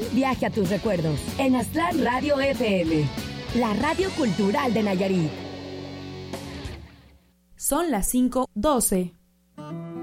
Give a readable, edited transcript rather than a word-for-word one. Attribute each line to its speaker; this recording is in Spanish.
Speaker 1: viaje a tus recuerdos en Aztlán Radio FM, la radio cultural de Nayarit.
Speaker 2: Son las 5:12.